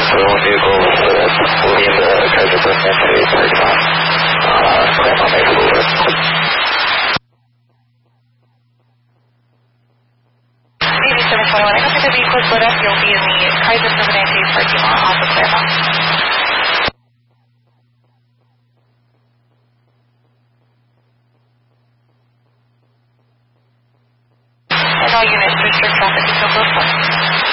Patrol vehicles will be in the Kaiser Permanente parking lot. Plan on Maple Boulevard. Maybe 721. I don't think the vehicle is lit up. You'll be in the Kaiser Permanente parking lot off of Claremont. And all units restrict traffic until close one.